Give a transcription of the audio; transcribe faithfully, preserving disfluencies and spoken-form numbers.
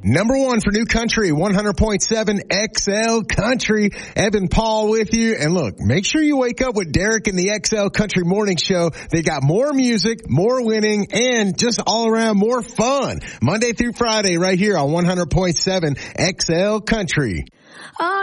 Number one for New Country, one hundred point seven X L Country. Evan Paul with you. And look, make sure you wake up with Derek and the X L Country Morning Show. They got more music, more winning, and just all around more fun. Monday through Friday right here on one hundred point seven X L Country. Oh.